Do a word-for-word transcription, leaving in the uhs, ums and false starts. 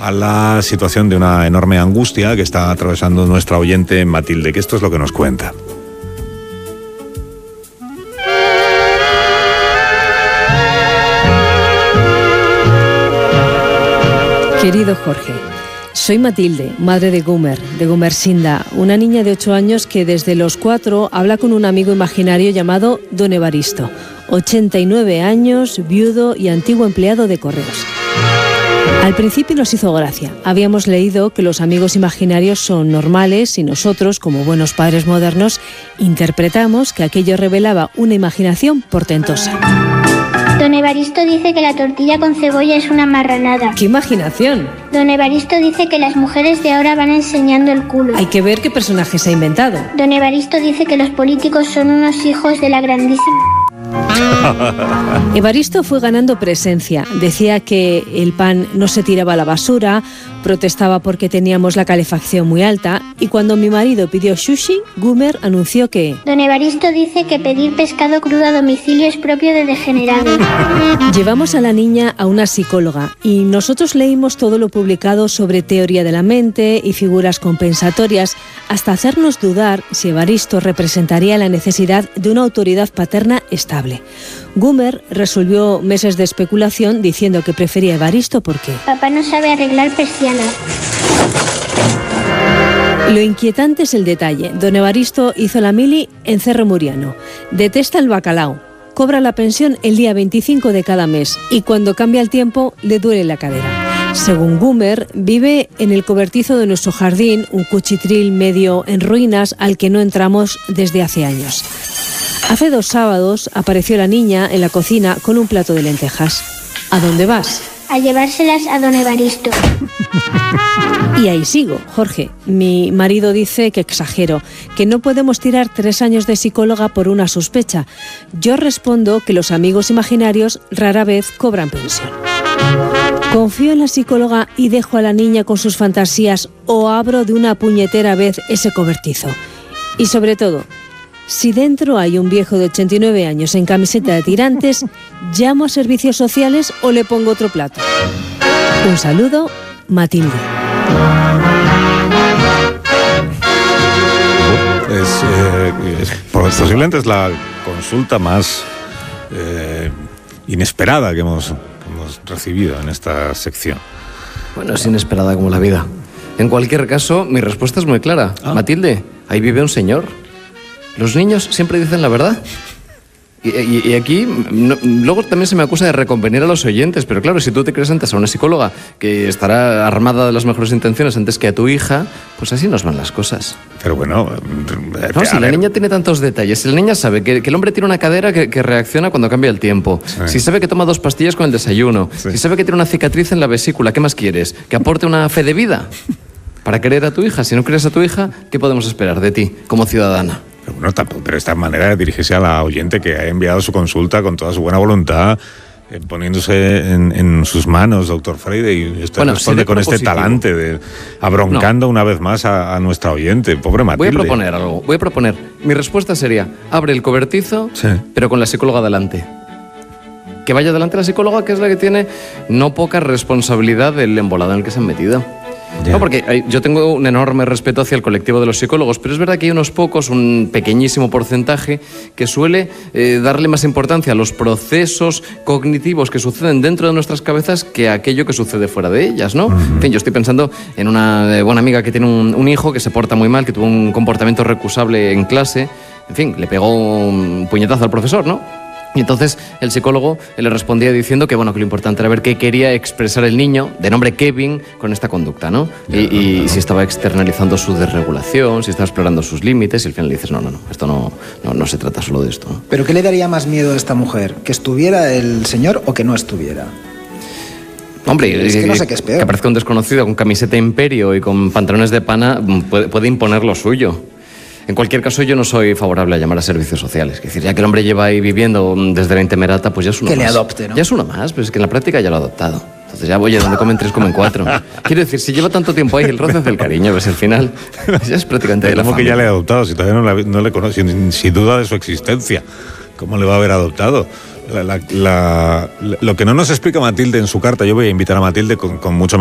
a la situación de una enorme angustia que está atravesando nuestra oyente Matilde, que esto es lo que nos cuenta. Querido Jorge, soy Matilde, madre de Gumer, de Gumersinda, una niña de ocho años que desde los cuatro habla con un amigo imaginario llamado Don Evaristo, ochenta y nueve años, viudo y antiguo empleado de correos. Al principio nos hizo gracia. Habíamos leído que los amigos imaginarios son normales y nosotros, como buenos padres modernos, interpretamos que aquello revelaba una imaginación portentosa. Don Evaristo dice que la tortilla con cebolla es una marranada. ¡Qué imaginación! Don Evaristo dice que las mujeres de ahora van enseñando el culo. Hay que ver qué personaje se ha inventado. Don Evaristo dice que los políticos son unos hijos de la grandísima... Evaristo fue ganando presencia. Decía que el pan no se tiraba a la basura, protestaba porque teníamos la calefacción muy alta, y cuando mi marido pidió sushi, Gumer anunció que... Don Evaristo dice que pedir pescado crudo a domicilio es propio de degenerados. Llevamos a la niña a una psicóloga y nosotros leímos todo lo publicado sobre teoría de la mente y figuras compensatorias hasta hacernos dudar si Evaristo representaría la necesidad de una autoridad paterna estable. Gumer resolvió meses de especulación diciendo que prefería Evaristo porque... Papá no sabe arreglar persianas. Lo inquietante es el detalle. Don Evaristo hizo la mili en Cerro Muriano. Detesta el bacalao. Cobra la pensión el día veinticinco de cada mes y cuando cambia el tiempo le duele la cadera. Según Gumer, vive en el cobertizo de nuestro jardín, un cuchitril medio en ruinas al que no entramos desde hace años. Hace dos sábados apareció la niña en la cocina con un plato de lentejas. ¿A dónde vas? A llevárselas a don Evaristo. Y ahí sigo, Jorge. Mi marido dice que exagero, que no podemos tirar tres años de psicóloga por una sospecha. Yo respondo que los amigos imaginarios rara vez cobran pensión. ¿Confío en la psicóloga y dejo a la niña con sus fantasías o abro de una puñetera vez ese cobertizo? Y sobre todo, si dentro hay un viejo de ochenta y nueve años en camiseta de tirantes, ¿llamo a servicios sociales o le pongo otro plato? Un saludo, Matilde. Es, eh, es, posiblemente es la consulta más eh, inesperada que hemos, que hemos recibido en esta sección. Bueno, es inesperada como la vida. En cualquier caso, mi respuesta es muy clara. Ah. Matilde, ahí vive un señor. Los niños siempre dicen la verdad. Y, y, y aquí, no, luego también se me acusa de reconvenir a los oyentes, pero claro, si tú te crees antes a una psicóloga que estará armada de las mejores intenciones antes que a tu hija, pues así nos van las cosas. Pero bueno... No, si la niña tiene tantos detalles, si la niña sabe que, que el hombre tiene una cadera que, que reacciona cuando cambia el tiempo, sí. Si sabe que toma dos pastillas con el desayuno, sí. Si sabe que tiene una cicatriz en la vesícula, ¿qué más quieres? ¿Que aporte una fe de vida? Para querer a tu hija, si no quieres a tu hija, ¿qué podemos esperar de ti como ciudadana? Pero, bueno, tampoco, pero esta manera de dirigirse a la oyente que ha enviado su consulta con toda su buena voluntad, eh, poniéndose en, en sus manos, doctor Freire, y usted bueno, responde con este positivo. Talante, de, abroncando no. una vez más a, a nuestra oyente, pobre Matilde. Voy a proponer algo, voy a proponer. Mi respuesta sería, abre el cobertizo, sí. Pero con la psicóloga delante. Que vaya delante la psicóloga, que es la que tiene no poca responsabilidad del embolado en el que se han metido. Yeah. No, porque hay, yo tengo un enorme respeto hacia el colectivo de los psicólogos, pero es verdad que hay unos pocos, un pequeñísimo porcentaje, que suele eh, darle más importancia a los procesos cognitivos que suceden dentro de nuestras cabezas que a aquello que sucede fuera de ellas, ¿no? Uh-huh. En fin, yo estoy pensando en una buena amiga que tiene un, un hijo que se porta muy mal, que tuvo un comportamiento recusable en clase, en fin, le pegó un puñetazo al profesor, ¿no? Y entonces el psicólogo le respondía diciendo que, bueno, que lo importante era ver qué quería expresar el niño, de nombre Kevin, con esta conducta, ¿no? Y, y, y si estaba externalizando su desregulación, si estaba explorando sus límites, y al final le dices, no, no, no, esto no, no, no se trata solo de esto, ¿no? ¿Pero qué le daría más miedo a esta mujer? ¿Que estuviera el señor o que no estuviera? Hombre, es que no sé qué es peor. Que aparezca un desconocido con camiseta Imperio y con pantalones de pana puede, puede imponer lo suyo. En cualquier caso, yo no soy favorable a llamar a servicios sociales. Es decir, ya que el hombre lleva ahí viviendo desde la intemerata, pues ya es uno que más. Que le adopte, ¿no? Ya es uno más, pero es que en la práctica ya lo ha adoptado. Entonces ya, oye, donde comen tres, comen cuatro. Quiero decir, si lleva tanto tiempo ahí, el roce hace el cariño, pues al final ya es prácticamente de la familia. familia. Que ya le ha adoptado, si todavía no, la, no le conoce, sin, sin duda de su existencia. ¿Cómo le va a haber adoptado? La, la, la, lo que no nos explica Matilde en su carta, yo voy a invitar a Matilde con, con mucho